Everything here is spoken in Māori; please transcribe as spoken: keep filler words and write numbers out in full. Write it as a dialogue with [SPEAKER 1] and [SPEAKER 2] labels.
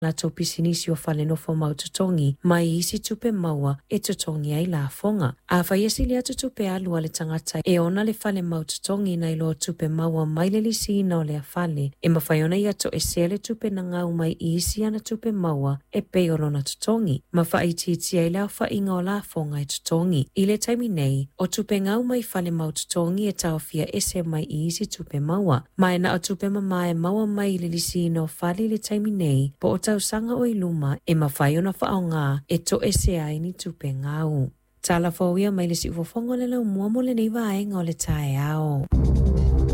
[SPEAKER 1] la topi sinisi o fale no fo mau tutongi, mai isi tupe maua e tutongi ai la fonga. A whaiesi le atu tupe alu ale tangata e ona le fale mau tutongi na ilo tupe maua mai le lisi na o le a fale. E mawhaiona i ato e sele tupe na ngau mai isi ana tupe maua e pe orona tutongi. Ma whai titi ai la whainga o la fonga e tutongi. I le taimi nei, o tupe ngau mai fale mau tutongi e tau fia ese mai isi tupe maua. Mai na o tupe mama e maua mai le lisi na o fale le taimi nei, po o tau sanga o iluma e mawhaiona whaonga e to ese ai ni tupe ngau. Tala fawia mai le si ufofongo le lau mua mo le nei vaenga o le tae ao.